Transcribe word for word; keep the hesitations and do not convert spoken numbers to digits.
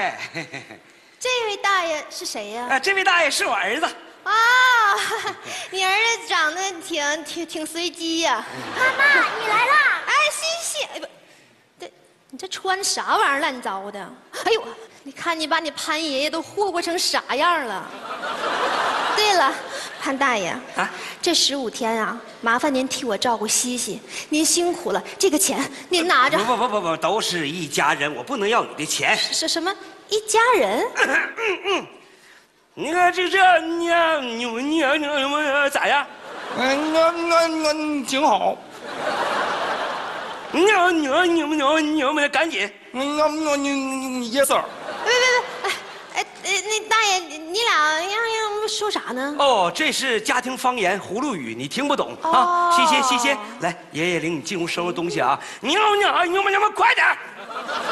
爷。 这位大爷是谁呀？ 啊，这位大爷是我儿子。 啊，你儿子长得挺挺挺随机呀。 妈妈，你来啦！ 哎，西西，哎不，这你这穿啥玩意儿乱糟的？哎呦，你看你把你潘爷爷都霍霍成啥样了？对了，潘大爷啊，这十五天啊，麻烦您替我照顾西西，您辛苦了，这个钱您拿着。 不不不不不，都是一家人，我不能要你的钱。 是什么？一家人？ 你看这这你你你你咋样？ 嗯，我我我挺好。 你你你你你们赶紧。 嗯，我我你你 yes sir。 别别别，哎哎哎，那大爷你俩要要说啥呢？ 哦，这是家庭方言葫芦语，你听不懂哦啊。西西西西，来，爷爷领你进屋收拾东西啊。你你你们你们快点。